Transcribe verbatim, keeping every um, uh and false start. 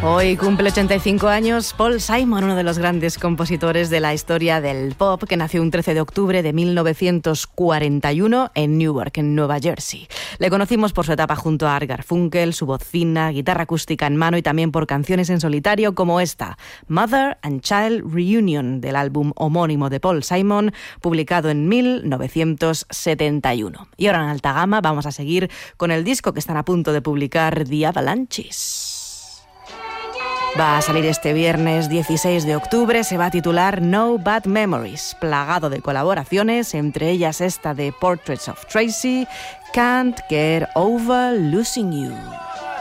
Hoy cumple ochenta y cinco años Paul Simon, uno de los grandes compositores de la historia del pop, que nació un trece de octubre de mil novecientos cuarenta y uno en Newark, en Nueva Jersey. Le conocimos por su etapa junto a Art Garfunkel, su voz fina, guitarra acústica en mano y también por canciones en solitario como esta, Mother and Child Reunion, del álbum homónimo de Paul Simon, publicado en mil novecientos setenta y uno. Y ahora en alta gama vamos a seguir con el disco que están a punto de publicar, The Avalanches. Va a salir este viernes dieciséis de octubre, se va a titular No Bad Memories, plagado de colaboraciones, entre ellas esta de Portraits of Tracy, Can't Get Over Losing You.